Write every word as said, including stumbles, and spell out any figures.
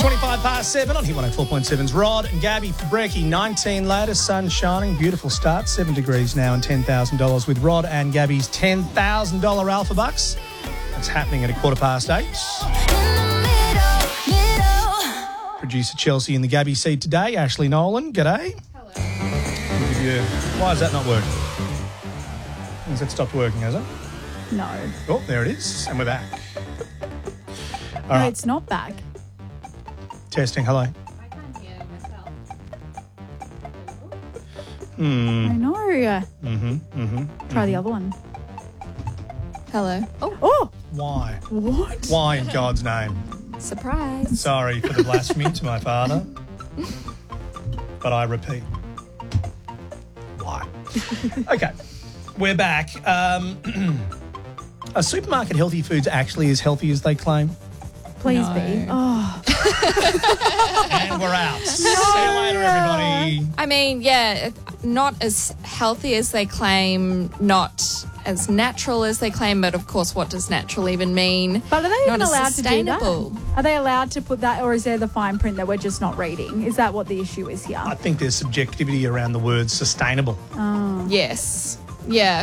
twenty-five past seven on Hit one oh four point seven's Rod and Gabby for Brekkie. nineteen later, sun shining, beautiful start. seven degrees now and ten thousand dollars with Rod and Gabby's ten thousand dollars Alpha Bucks. That's happening at a quarter past eight. Producer Chelsea in the Gabby seat today. Ashley Nolan, g'day. Hello. I'll give you, why is that not working? Has it stopped working, has it? No. Oh, there it is. And we're back. All No, right. it's not back. Testing. Hello. I can't hear myself. Hmm. I know. Mm-hmm. Mm-hmm. Try the other one. Hello. Oh, Oh, Why? what? Why in God's name? surprise. Sorry for the blasphemy to my father. But I repeat. Why? Okay. We're back. Um, are supermarket healthy foods actually as healthy as they claim? Please No. be. Oh, And we're out. See you later, everybody. I mean, yeah, not as healthy as they claim, not as natural as they claim, but of course, what does natural even mean? but are they even Not as allowed to do that? sustainable. Are they allowed to put that, or is there the fine print that we're just not reading? Is that what the issue is here? I think there's subjectivity around the word sustainable. Yes. Yeah.